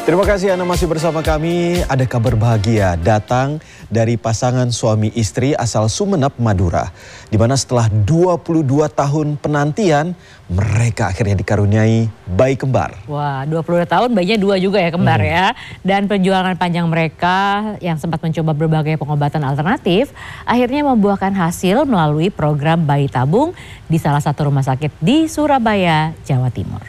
Terima kasih Anda masih bersama kami. Ada kabar bahagia datang dari pasangan suami istri asal Sumeneb, Madura. Di mana setelah 22 tahun penantian, mereka akhirnya dikaruniai bayi kembar. Wah, 22 tahun bayinya 2 juga ya, kembar ya. Dan perjuangan panjang mereka yang sempat mencoba berbagai pengobatan alternatif, akhirnya membuahkan hasil melalui program bayi tabung di salah satu rumah sakit di Surabaya, Jawa Timur.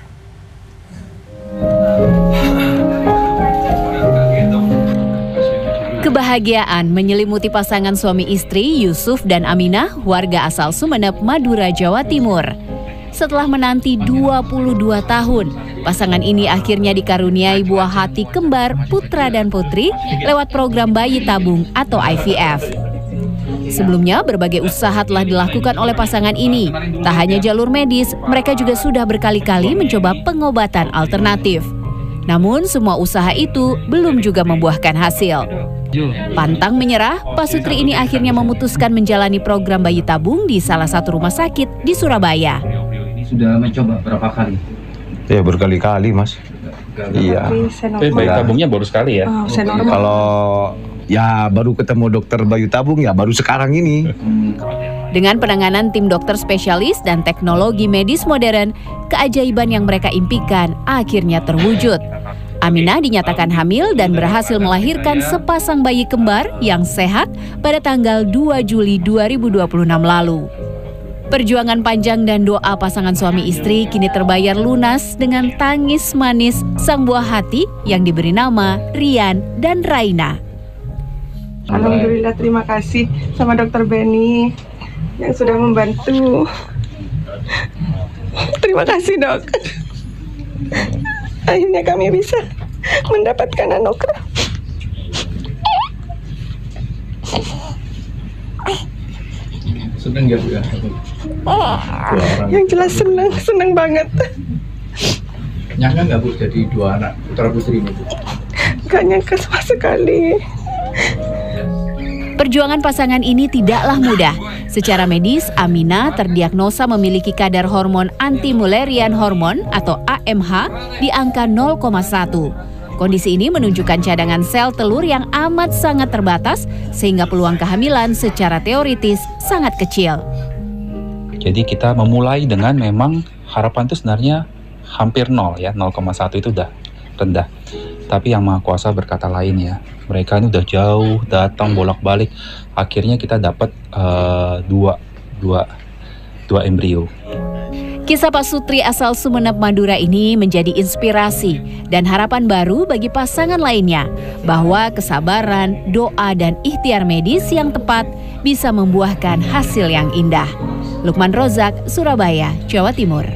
Kebahagiaan menyelimuti pasangan suami istri Yusuf dan Aminah, warga asal Sumeneb, Madura, Jawa Timur. Setelah menanti 22 tahun, pasangan ini akhirnya dikaruniai buah hati kembar putra dan putri lewat program bayi tabung atau IVF. Sebelumnya berbagai usaha telah dilakukan oleh pasangan ini. Tak hanya jalur medis, mereka juga sudah berkali-kali mencoba pengobatan alternatif. Namun semua usaha itu belum juga membuahkan hasil. Pantang menyerah, Pak Sutri ini akhirnya memutuskan menjalani program bayi tabung di salah satu rumah sakit di Surabaya. Sudah mencoba berapa kali? Ya berkali-kali, Mas. Iya. Tapi bayi tabungnya baru sekali ya? Kalau ya baru ketemu dokter bayi tabung ya baru sekarang ini. Dengan penanganan tim dokter spesialis dan teknologi medis modern, keajaiban yang mereka impikan akhirnya terwujud. Aminah dinyatakan hamil dan berhasil melahirkan sepasang bayi kembar yang sehat pada tanggal 2 Juli 2026 lalu. Perjuangan panjang dan doa pasangan suami istri kini terbayar lunas dengan tangis manis sang buah hati yang diberi nama Rian dan Raina. Alhamdulillah, terima kasih sama Dokter Benny yang sudah membantu. Terima kasih, Dok. Akhirnya kami bisa mendapatkan anugerah. Senang ya Bu ya? Yang jelas senang banget. Nyangka nggak Bu jadi 2 anak putra putri ini Bu? Gak nyangka sama sekali. Perjuangan pasangan ini tidaklah mudah. Secara medis, Aminah terdiagnosa memiliki kadar hormon anti-Mullerian hormone atau AMH di angka 0,1. Kondisi ini menunjukkan cadangan sel telur yang amat sangat terbatas sehingga peluang kehamilan secara teoritis sangat kecil. Jadi kita memulai dengan memang harapan itu sebenarnya hampir 0 ya, 0,1 itu udah rendah. Tapi yang Maha Kuasa berkata lain ya. Mereka ini udah jauh datang bolak-balik. Akhirnya kita dapat dua embrio. Kisah Pak Sutri asal Sumeneb, Madura ini menjadi inspirasi dan harapan baru bagi pasangan lainnya bahwa kesabaran, doa, dan ikhtiar medis yang tepat bisa membuahkan hasil yang indah. Lukman Rozak, Surabaya, Jawa Timur.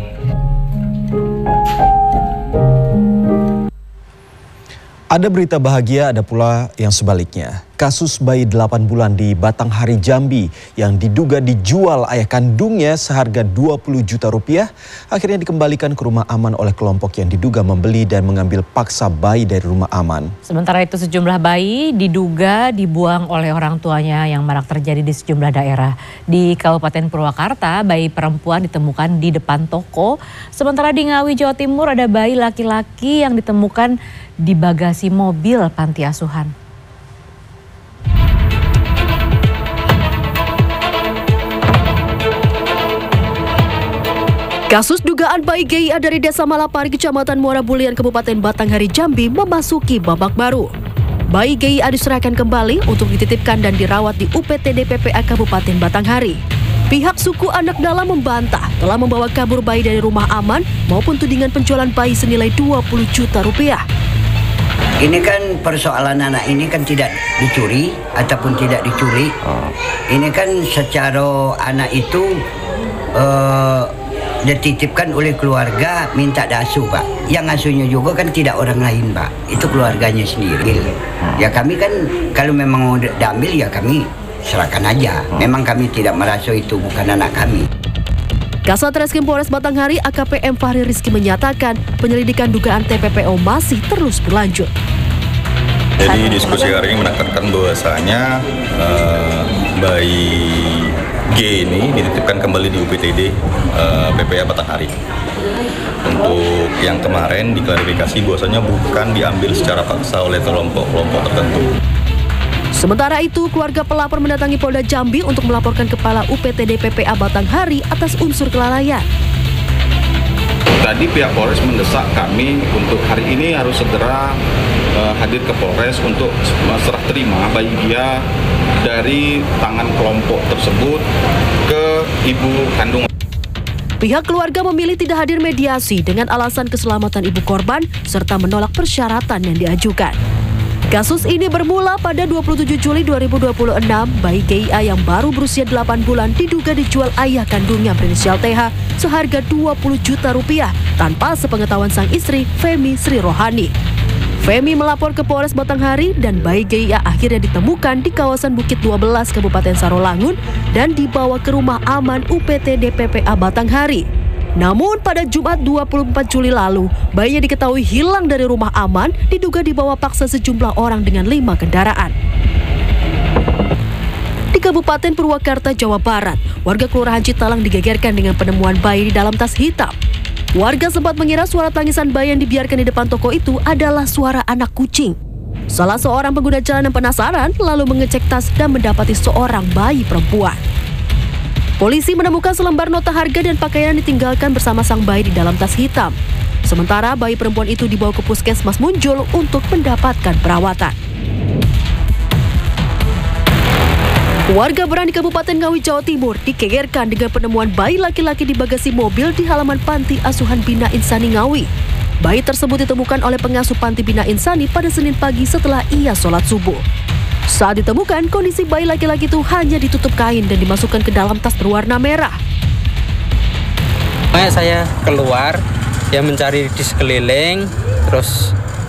Ada berita bahagia, ada pula yang sebaliknya. Kasus bayi 8 bulan di Batanghari, Jambi yang diduga dijual ayah kandungnya seharga 20 juta rupiah akhirnya dikembalikan ke rumah aman oleh kelompok yang diduga membeli dan mengambil paksa bayi dari rumah aman. Sementara itu sejumlah bayi diduga dibuang oleh orang tuanya yang marak terjadi di sejumlah daerah. Di Kabupaten Purwakarta, bayi perempuan ditemukan di depan toko. Sementara di Ngawi, Jawa Timur ada bayi laki-laki yang ditemukan di bagasi mobil panti asuhan. Kasus dugaan bayi GIA dari Desa Malapari, Kecamatan Muara Bulian, Kabupaten Batanghari, Jambi memasuki babak baru. Bayi GIA diserahkan kembali untuk dititipkan dan dirawat di UPTD PPA Kabupaten Batanghari. Pihak suku anak dalam membantah telah membawa kabur bayi dari rumah aman maupun tudingan penjualan bayi senilai 20 juta rupiah. Ini kan persoalan anak ini kan tidak dicuri ataupun tidak diculik. Ini kan secara anak itu dititipkan oleh keluarga minta asuh, Pak. Yang asuhnya juga kan tidak orang lain, Pak. Itu keluarganya sendiri. Ya kami kan kalau memang mau diambil ya kami serahkan aja. Memang kami tidak merasa itu bukan anak kami. Kasat Reskrim Polres Batanghari AKP M. Fahri Rizky menyatakan penyelidikan dugaan TPPO masih terus berlanjut. Jadi diskusi hari ini menekankan bahwasanya bayi G ini dititipkan kembali di UPTD PPA Batanghari. Untuk yang kemarin diklarifikasi bahwasanya bukan diambil secara paksa oleh kelompok-kelompok tertentu. Sementara itu, keluarga pelapor mendatangi Polda Jambi untuk melaporkan Kepala UPTD PPA Batanghari atas unsur kelalaian. Tadi pihak Polres mendesak kami untuk hari ini harus segera hadir ke Polres untuk serah terima bayi dia dari tangan kelompok tersebut ke ibu kandung. Pihak keluarga memilih tidak hadir mediasi dengan alasan keselamatan ibu korban serta menolak persyaratan yang diajukan. Kasus ini bermula pada 27 Juli 2026, bayi GIA yang baru berusia 8 bulan diduga dijual ayah kandungnya berinisial TH seharga 20 juta rupiah tanpa sepengetahuan sang istri, Femi Sri Rohani. Femi melapor ke Polres Batanghari dan bayi GIA akhirnya ditemukan di kawasan Bukit 12 Kabupaten Sarolangun dan dibawa ke rumah aman UPTD PPA Batanghari. Namun pada Jumat 24 Juli lalu, bayinya diketahui hilang dari rumah aman, diduga dibawa paksa sejumlah orang dengan 5 kendaraan. Di Kabupaten Purwakarta, Jawa Barat, warga Kelurahan Citalang digegerkan dengan penemuan bayi di dalam tas hitam. Warga sempat mengira suara tangisan bayi yang dibiarkan di depan toko itu adalah suara anak kucing. Salah seorang pengguna jalan yang penasaran lalu mengecek tas dan mendapati seorang bayi perempuan. Polisi menemukan selembar nota harga dan pakaian ditinggalkan bersama sang bayi di dalam tas hitam. Sementara bayi perempuan itu dibawa ke Puskesmas Munjul untuk mendapatkan perawatan. Warga Berang di Kabupaten Ngawi, Jawa Timur digegerkan dengan penemuan bayi laki-laki di bagasi mobil di halaman Panti Asuhan Bina Insani Ngawi. Bayi tersebut ditemukan oleh pengasuh Panti Bina Insani pada Senin pagi setelah ia sholat subuh. Saat ditemukan, kondisi bayi laki-laki itu hanya ditutup kain dan dimasukkan ke dalam tas berwarna merah. Saya keluar, ya mencari di sekeliling, terus